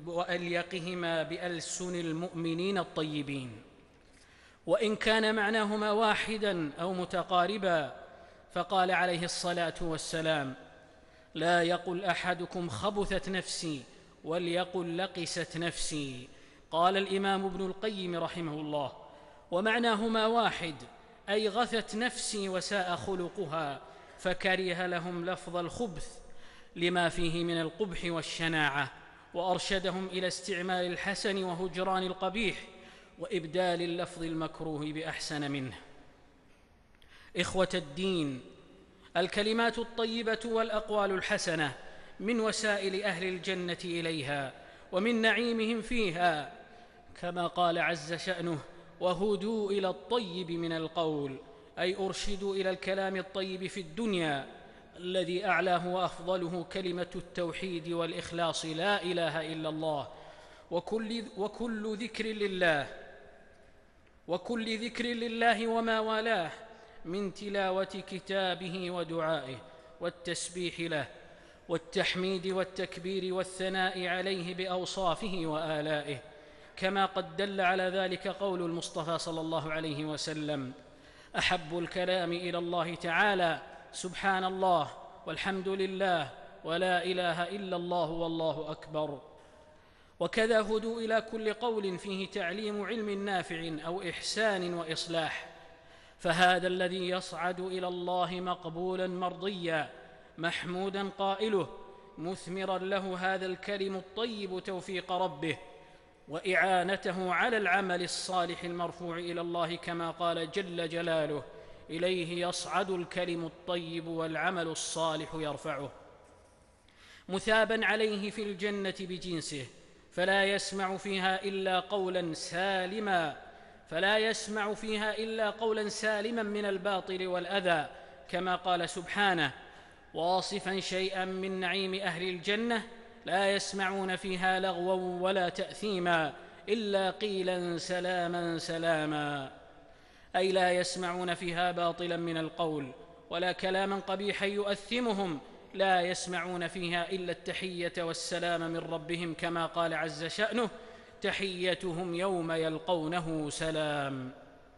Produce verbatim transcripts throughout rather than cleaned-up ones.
وأليقهما بألسن المؤمنين الطيبين. وإن كان معناهما واحدا أو متقاربا، فقال عليه الصلاة والسلام: لا يقل أحدكم خبثت نفسي وليقل لقست نفسي. قال الإمام ابن القيم رحمه الله: ومعناهما واحد، أي غثت نفسي وساء خلقها، فكره لهم لفظ الخبث لما فيه من القبح والشناعة، وأرشدهم إلى استعمال الحسن وهجران القبيح وإبدال اللفظ المكروه بأحسن منه. إخوة الدين، الكلمات الطيبة والأقوال الحسنة من وسائل أهل الجنة إليها ومن نعيمهم فيها، كما قال عز شأنه: وهدوا إلى الطيب من القول، أي أرشدوا إلى الكلام الطيب في الدنيا الذي أعلاه وأفضله كلمة التوحيد والإخلاص، لا إله إلا الله، وكل, وكل ذكر لله وكل ذكر لله وما والاه من تلاوة كتابه ودعائه والتسبيح له والتحميد والتكبير والثناء عليه بأوصافه وآلائه، كما قد دل على ذلك قول المصطفى صلى الله عليه وسلم: أحب الكلام إلى الله تعالى سبحان الله والحمد لله ولا إله إلا الله والله أكبر. وكذا هدوا إلى كل قول فيه تعليم علم نافع أو إحسان وإصلاح، فهذا الذي يصعد إلى الله مقبولا مرضيا محمودا قائله، مثمرا له هذا الكلم الطيب توفيق ربه وإعانته على العمل الصالح المرفوع إلى الله، كما قال جل جلاله: إليه يصعد الكلم الطيب والعمل الصالح يرفعه، مثابا عليه في الجنة بجنسه، فلا يسمع فيها إلا قولا سالما فلا يسمع فيها إلا قولا سالما من الباطل والأذى، كما قال سبحانه واصفا شيئا من نعيم أهل الجنة: لا يسمعون فيها لغوا ولا تأثيما إلا قيلا سلاما سلاما، أي لا يسمعون فيها باطلا من القول ولا كلاما قبيحا يؤثمهم، لا يسمعون فيها إلا التحية والسلام من ربهم، كما قال عز شأنه: تحيتهم يوم يلقونه سلام.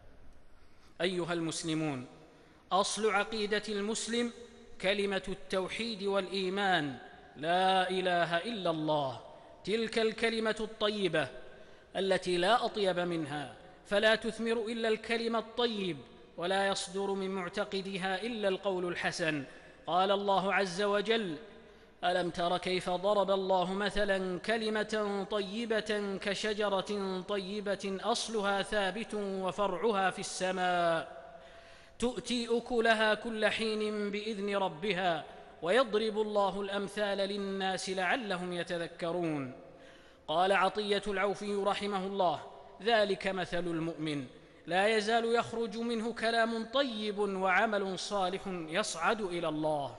أيها المسلمون، أصل عقيدة المسلم كلمة التوحيد والإيمان، لا إله إلا الله، تلك الكلمة الطيبة التي لا أطيب منها، فلا تثمر إلا الكلمة الطيب، ولا يصدر من معتقدها إلا القول الحسن. قال الله عز وجل: ألم تر كيف ضرب الله مثلا كلمة طيبة كشجرة طيبة أصلها ثابت وفرعها في السماء تؤتي أكلها كل حين بإذن ربها ويضرب الله الأمثال للناس لعلهم يتذكرون. قال عطية العوفي رحمه الله: ذلك مثل المؤمن، لا يزال يخرج منه كلام طيب وعمل صالح يصعد إلى الله.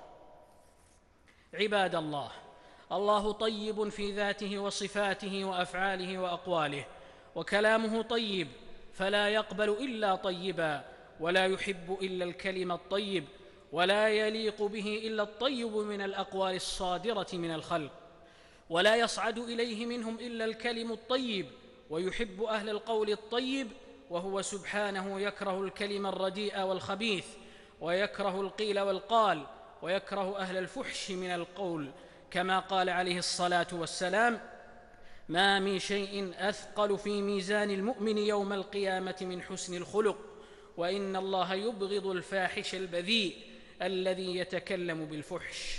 عباد الله، الله طيب في ذاته وصفاته وأفعاله وأقواله، وكلامه طيب فلا يقبل إلا طيبا، ولا يحب إلا الكلم الطيب، ولا يليق به إلا الطيب من الأقوال الصادرة من الخلق، ولا يصعد إليه منهم إلا الكلم الطيب، ويحب أهل القول الطيب، وهو سبحانه يكره الكلم الرديء والخبيث، ويكره القيل والقال، ويكره أهل الفحش من القول، كما قال عليه الصلاة والسلام: ما من شيء أثقل في ميزان المؤمن يوم القيامة من حسن الخلق، وإن الله يبغض الفاحش البذيء الذي يتكلم بالفحش.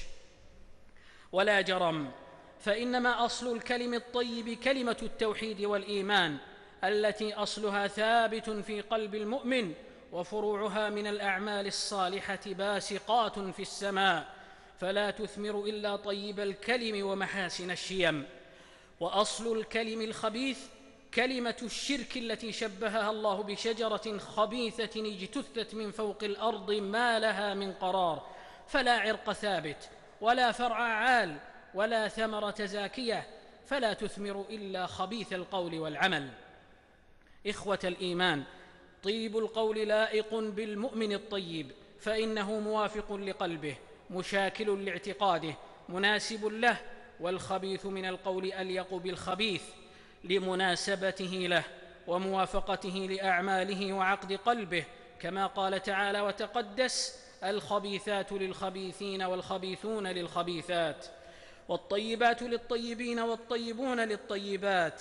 ولا جرم، فإنما أصل الكلم الطيب كلمة التوحيد والإيمان، التي أصلها ثابت في قلب المؤمن، وفروعها من الأعمال الصالحة باسقات في السماء، فلا تثمر إلا طيب الكلم ومحاسن الشيم. وأصل الكلم الخبيث كلمة الشرك التي شبهها الله بشجرة خبيثة اجتثت من فوق الأرض ما لها من قرار، فلا عرق ثابت ولا فرع عال ولا ثمرة زاكية، فلا تثمر إلا خبيث القول والعمل. إخوة الإيمان، طيب القول لائق بالمؤمن الطيب، فإنه موافق لقلبه، مشاكل لاعتقاده، مناسب له، والخبيث من القول أليق بالخبيث لمناسبته له وموافقته لأعماله وعقد قلبه، كما قال تعالى وتقدس: الخبيثات للخبيثين والخبيثون للخبيثات، والطيبات للطيبين والطيبون للطيبات،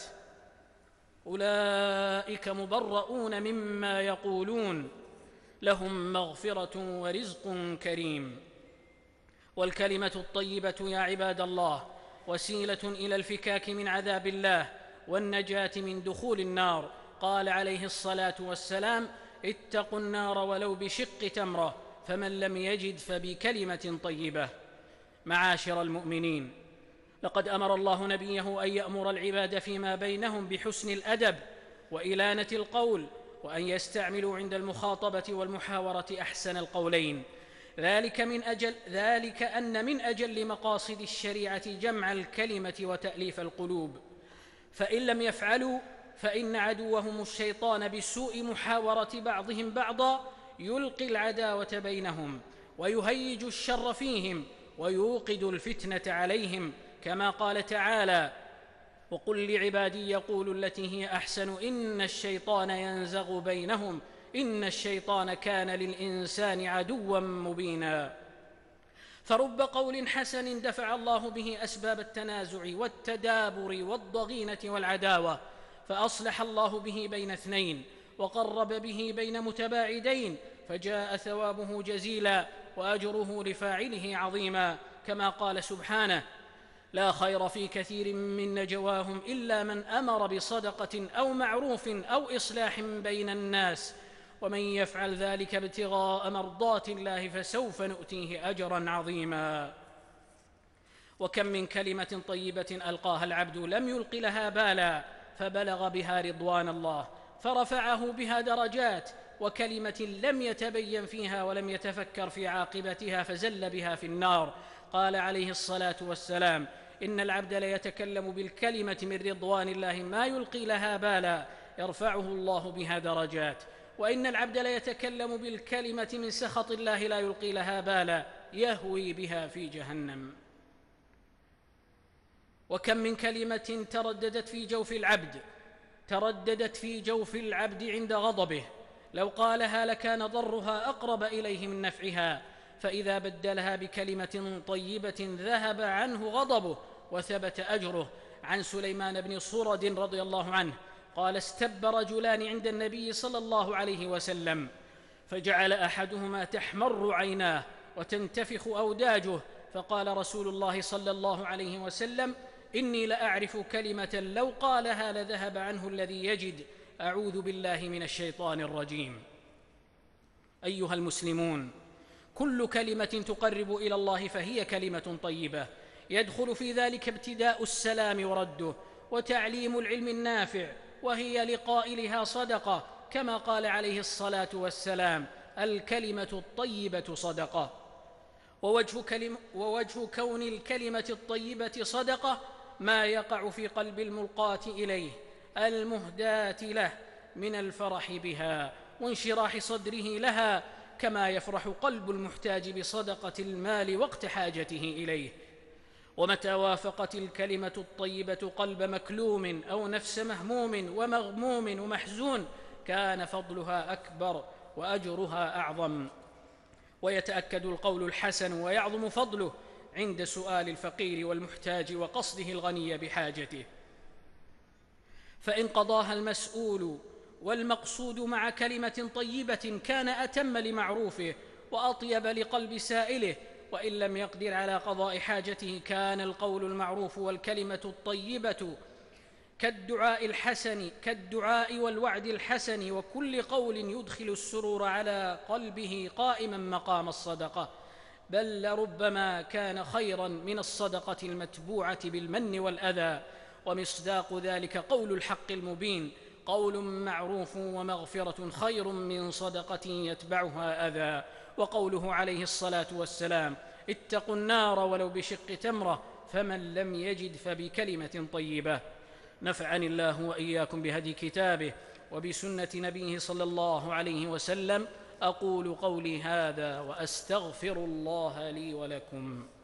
أولئك مبرؤون مما يقولون، لهم مغفرة ورزق كريم. والكلمة الطيبة يا عباد الله وسيلة إلى الفكاك من عذاب الله والنجاة من دخول النار. قال عليه الصلاة والسلام: اتقوا النار ولو بشق تمرة، فمن لم يجد فبكلمة طيبة. معاشر المؤمنين، لقد أمر الله نبيه أن يأمر العباد فيما بينهم بحسن الأدب وإلانة القول، وأن يستعملوا عند المخاطبة والمحاورة أحسن القولين، ذلك من أجل ذلك أن من أجل مقاصد الشريعة جمع الكلمة وتأليف القلوب، فإن لم يفعلوا فإن عدوهم الشيطان بسوء محاورة بعضهم بعضا يلقي العداوة بينهم ويهيج الشر فيهم ويوقد الفتنة عليهم، كما قال تعالى: وقل لعبادي يقولوا التي هي أحسن إن الشيطان ينزغ بينهم إن الشيطان كان للإنسان عدوا مبينا. فرب قول حسن دفع الله به أسباب التنازع والتدابر والضغينة والعداوة، فأصلح الله به بين اثنين وقرب به بين متباعدين، فجاء ثوابه جزيلا وأجره لفاعله عظيما، كما قال سبحانه: لا خير في كثير من نجواهم إلا من أمر بصدقة أو معروف أو إصلاح بين الناس، ومن يفعل ذلك ابتغاء مرضات الله فسوف نؤتيه أجرا عظيما. وكم من كلمة طيبة ألقاها العبد لم يلق لها بالا فبلغ بها رضوان الله فرفعه بها درجات، وكلمة لم يتبين فيها ولم يتفكر في عاقبتها فزل بها في النار. قال عليه الصلاة والسلام: إن العبد ليتكلم بالكلمة من رضوان الله ما يلقي لها بالا يرفعه الله بها درجات، وإن العبد ليتكلم بالكلمة من سخط الله لا يلقي لها بالا يهوي بها في جهنم. وكم من كلمة ترددت في جوف العبد ترددت في جوف العبد عند غضبه، لو قالها لكان ضرها أقرب إليه من نفعها، فإذا بدلها بكلمة طيبة ذهب عنه غضبه وثبت أجره. عن سليمان بن صرد رضي الله عنه قال: استب رجلان عند النبي صلى الله عليه وسلم، فجعل أحدهما تحمر عيناه وتنتفخ أوداجه، فقال رسول الله صلى الله عليه وسلم: إني لأعرف كلمة لو قالها لذهب عنه الذي يجد، أعوذ بالله من الشيطان الرجيم. أيها المسلمون، كل كلمة تقرب إلى الله فهي كلمة طيبة، يدخل في ذلك ابتداء السلام ورده، وتعليم العلم النافع، وهي لقائلها صدقة، كما قال عليه الصلاة والسلام: الكلمة الطيبة صدقة. ووجه, كلم ووجه كون الكلمة الطيبة صدقة ما يقع في قلب الملقاة إليه المهداة له من الفرح بها وانشراح صدره لها، كما يفرح قلب المحتاج بصدقة المال وقت حاجته إليه. ومتى وافقت الكلمة الطيبة قلب مكلوم أو نفس مهموم ومغموم ومحزون كان فضلها أكبر وأجرها أعظم، ويتأكد القول الحسن ويعظم فضله عند سؤال الفقير والمحتاج وقصده الغني بحاجته، فإن قضاها المسؤول والمقصود مع كلمة طيبة كان أتم لمعروفه وأطيب لقلب سائله، وإن لم يقدر على قضاء حاجته كان القول المعروف والكلمة الطيبة كالدعاء الحسن كالدعاء والوعد الحسن وكل قول يدخل السرور على قلبه قائما مقام الصدقة، بل لربما كان خيرا من الصدقة المتبوعة بالمن والأذى. ومصداق ذلك قول الحق المبين: قول معروف ومغفرة خير من صدقة يتبعها أذى. وقوله عليه الصلاة والسلام: اتقوا النار ولو بشق تمرة، فمن لم يجد فبكلمة طيبة. نفعني الله وإياكم بهدي كتابه وبسنة نبيه صلى الله عليه وسلم. أقول قولي هذا وأستغفر الله لي ولكم.